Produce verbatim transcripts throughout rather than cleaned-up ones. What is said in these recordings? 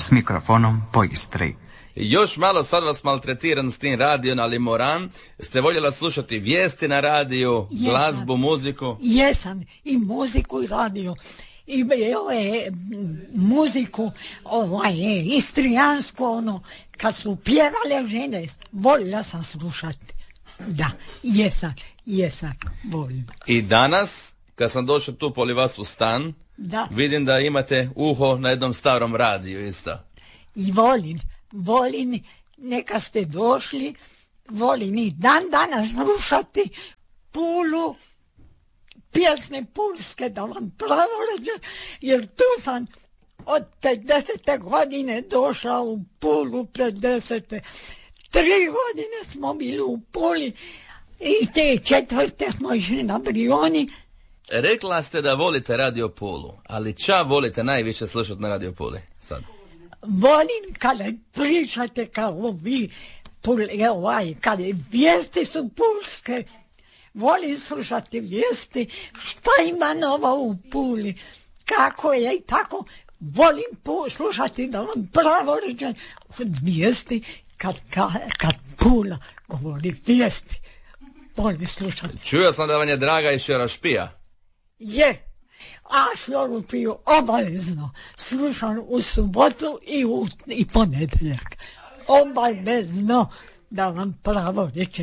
s mikrofonom po Istri. Još malo sad vas maltretiram s tim radion, ali moram. Ste voljela slušati vijesti na radiju, jesam, glazbu, muziku? Jesam, i muziku i radio. I ove, muziku, ovaj, istrijansku, ono, kad su pjevale žene, voljela sam slušati. Da, jesam, jesam, volim. I danas, kad sam došao tu poli vas u stan, da, vidim da imate uho na jednom starom radiju isto. I volim, volim, neka ste došli, volim i dan danas slušati Pulu, pjesme pulske, da vam pravo reći, jer tu sam od pedesete godine došla u Pulu, pedesete. Tri godine smo bili u Puli i te četvrte smo išli na Brioni. Rekla ste da volite Radio Pulu, ali ča volite najviše slušati na Radio Puli sad? Volim kada pričate kao vi, puli, ovaj, kada vijesti su pulske. Volim slušati vijesti, šta ima novo u Puli, kako je i tako. Volim pu- slušati, da vam pravo rečem, vijesti, kad, kad, kad Pula govori vijesti. Volim slušati. Čuo sam da vam je draga i Šerašpija. Je, a Šerašpiju obavezno slušam u subotu i, u, i ponedjeljak. Obavezno, da vam pravo rečem.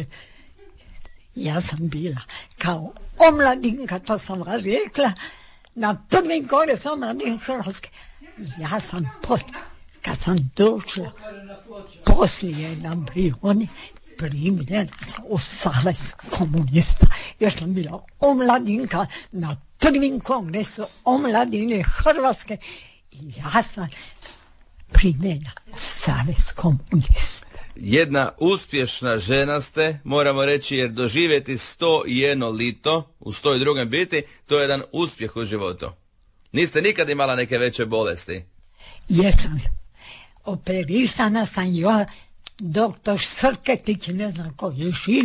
Ja sam bila kao omladinka, to sam vam rekla, na prvim kore sam omladin Hrvatske. Ja sam pot, kad sam došla, poslije na Brioni, primljena sam u savez komunista, jer sam bila omladinka na prvim kongresu omladine Hrvatske i ja sam primljena u savez komunista. Jedna uspješna žena ste, moramo reći, jer doživjeti sto i jedno lito u sto i drugom biti, to je jedan uspjeh u životu. Niste nikad imala neke veće bolesti? Jesam. Operisana sam jo, doktor Srketić, ne znam ko je živ,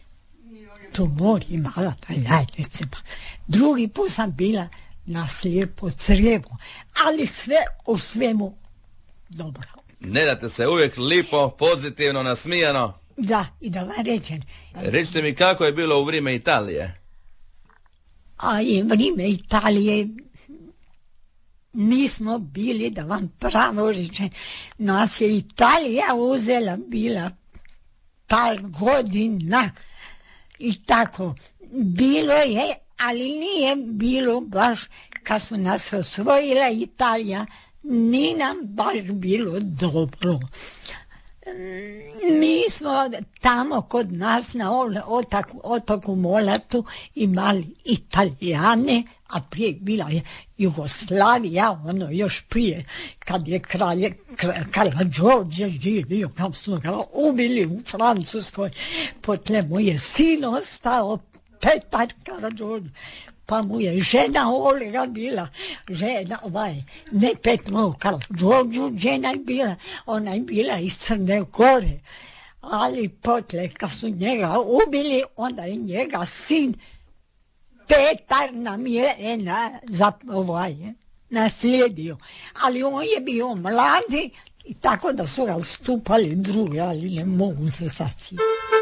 tumor imala na jajnicima. Drugi put sam bila na slijepo crijevo, ali sve u svemu dobro. Ne date se uvijek lipo, pozitivno, nasmijano. Da, i da vam rečem. Recite mi kako je bilo u vrijeme Italije? A i vrijeme Italije nismo bili, da vam pravo rečem, nas je Italija uzela, bila par godina i tako. Bilo je, ali nije bilo baš kad su nas osvojila Italija, ni nam baš bilo dobro. Mi smo tamo kod nas na otoku, otoku Molatu imali Italijane, a prije bila je Jugoslavija, ono još prije, kad je kralje Karađorđe živio, kad smo ga ubili u Francuskoj, potle mu je sin ostao, Petar Karađorđe. Pa mu je žena Olga bila, žena, ovaj, ne Petro Karađorđu, žena je bila, ona je bila iz Crne Gore, ali potle kad su njega ubili, onda je njega sin Petar nam je na, za, ovaj, naslijedio, ali on je bio mladi i tako da su ga stupali drugi, ali ne mogu se sasviti.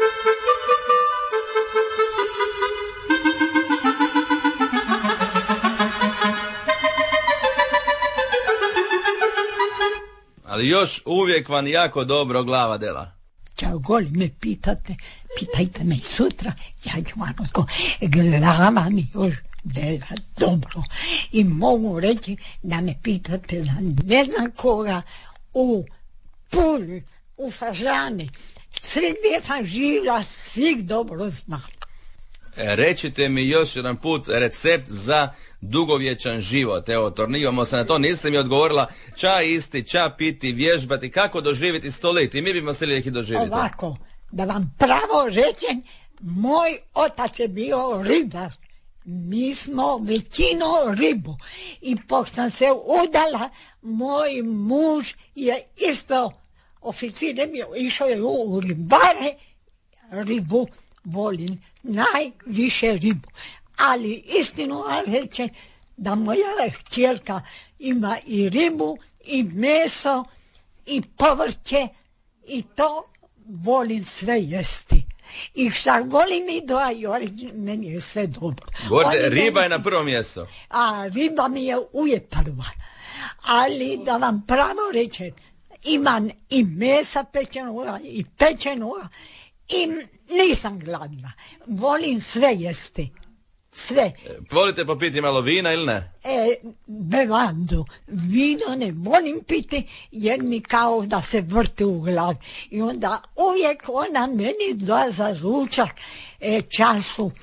Ali još uvijek vam jako dobro glava dela. Čao, goli me pitate, pitajte me sutra, ja ću vam odgovoriti. Glava mi još dela dobro. I mogu reći da me pitate za ne znam koga u Puli, u Fažani. Sve gdje sam živjela, svih dobro znam. Recite mi još jedan put recept za dugovječan život. Evo, tornivamo se na to, niste mi odgovorila ča isti, ča piti, vježbati, kako doživjeti sto let i mi bimo se lijek i doživjeti. Ovako, da vam pravo rečem, moj otac je bio ribar. Mi smo većinu ribu i pošto sam se udala, moj muž je isto oficir, išao je u ribare, ribu volim, najviše ribu. Ali istinu reče da moja kćerka ima i ribu i meso i povrće i to volim sve jesti. I šta goli mi dođe, meni je sve dobro. Govorite, Oni riba meni- je na prvo mjesto. A riba mi je uvijek prva. Ali da vam pravo rečem, imam i mesa pečenoga i pečenoga i nisam gladna. Volim sve jesti. Sve. Volite popiti malo vina ili ne? E, bevandu, vino ne volim piti jer mi kao da se vrti u glavi. I onda uvijek ona meni da za ručak e, čašu